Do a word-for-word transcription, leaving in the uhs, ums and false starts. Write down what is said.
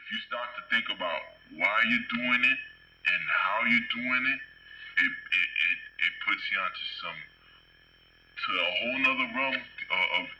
you start to think about why you're doing it and how you're doing it, it it, it, it puts you onto some to a whole nother realm of, of,